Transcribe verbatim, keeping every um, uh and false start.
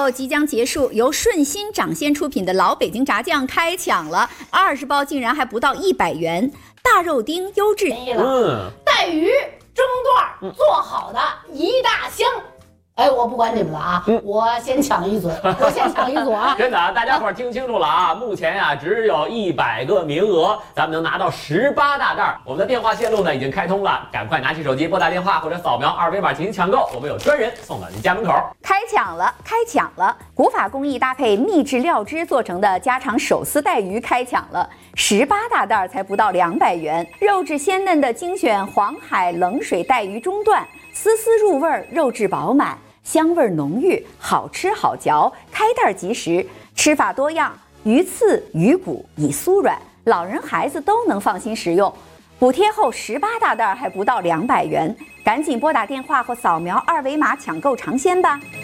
号即将结束，由顺心掌鲜出品的老北京炸酱开抢了，二十包竟然还不到一百元，大肉丁优质， 嗯， 带鱼中段做好的一大箱。哎，我不管你们了啊，嗯、我先抢一组，我先抢一组啊！ 真的啊，大家伙听清楚了啊！目前呀、啊，只有一百个名额，咱们能拿到十八大袋。我们的电话线路呢已经开通了，赶快拿起手机拨打电话或者扫描二维码进行抢购，我们有专人送到您家门口。 开抢了，开抢了！古法工艺搭配秘制料汁做成的家常手撕带鱼开抢了，十八大袋才不到两百元，肉质鲜嫩的精选黄海冷水带鱼中段，丝丝入味，肉质饱满。香味浓郁，好吃好嚼，开袋即食，吃法多样，鱼刺、鱼骨已酥软，老人孩子都能放心食用。补贴后十八大袋还不到两百元，赶紧拨打电话或扫描二维码抢购尝鲜吧。